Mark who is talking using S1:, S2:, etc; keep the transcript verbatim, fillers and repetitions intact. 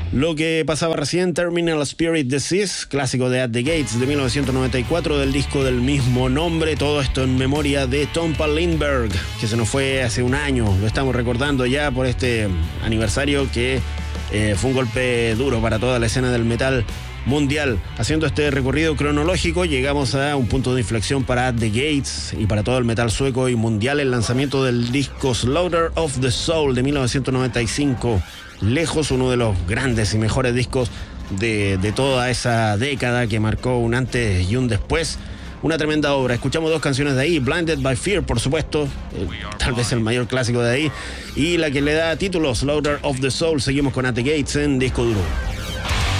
S1: Lo que pasaba recién, Terminal Spirit Disease, clásico de At the Gates de mil novecientos noventa y cuatro, del disco del mismo nombre. Todo esto en memoria de Tompa Lindberg, que se nos fue hace un año. Lo estamos recordando ya por este aniversario que eh, fue un golpe duro para toda la escena del metal mundial. Haciendo este recorrido cronológico, llegamos a un punto de inflexión para At the Gates y para todo el metal sueco y mundial, el lanzamiento del disco Slaughter of the Soul de mil novecientos noventa y cinco. Lejos uno de los grandes y mejores discos de, de toda esa década, que marcó un antes y un después. Una tremenda obra. Escuchamos dos canciones de ahí: Blinded by Fear, por supuesto, eh, tal vez el mayor clásico de ahí, y la que le da título, Slaughter of the Soul. Seguimos con At the Gates en Disco Duro.